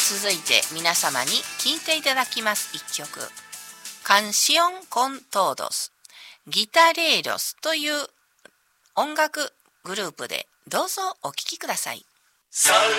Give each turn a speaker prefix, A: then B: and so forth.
A: 続いて皆様に聴いていただきます一曲、Canción con Todos、ギタレーロスという音楽グループで、どうぞお聴きください。